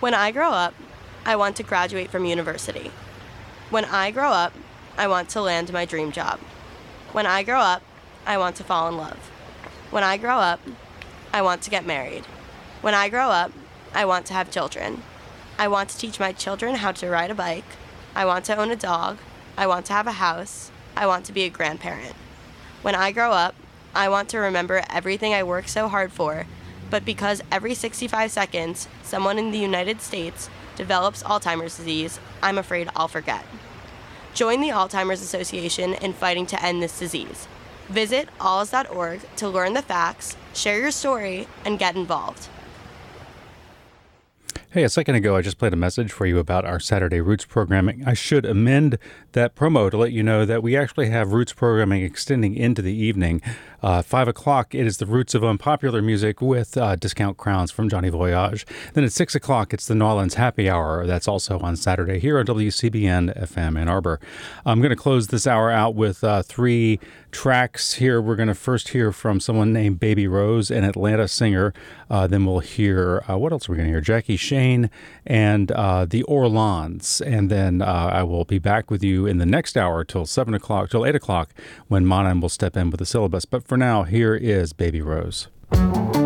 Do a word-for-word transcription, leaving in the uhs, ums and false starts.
When I grow up, I want to graduate from university. When I grow up, I want to land my dream job. When I grow up, I want to fall in love. When I grow up, I want to get married. When I grow up, I want to have children. I want to teach my children how to ride a bike. I want to own a dog. I want to have a house. I want to be a grandparent. When I grow up, I want to remember everything I worked so hard for, but because every sixty-five seconds, someone in the United States develops Alzheimer's disease, I'm afraid I'll forget. Join the Alzheimer's Association in fighting to end this disease. Visit alz dot org to learn the facts, share your story, and get involved. Hey, a second ago, I just played a message for you about our Saturday Roots programming. I should amend that promo to let you know that we actually have Roots programming extending into the evening. Uh, five o'clock, it is the Roots of Unpopular Music with uh, Discount Crowns from Johnny Voyage. Then at six o'clock, it's the New Orleans Happy Hour. That's also on Saturday here on W C B N F M Ann Arbor. I'm going to close this hour out with uh, three tracks here. We're going to first hear from someone named Baby Rose, an Atlanta singer. Uh, then we'll hear, uh, what else are we going to hear? Jackie Shane and uh, the Orlons. And then uh, I will be back with you in the next hour till seven o'clock, till eight o'clock, when Manan will step in with the syllabus. But for now, here is Baby Rose.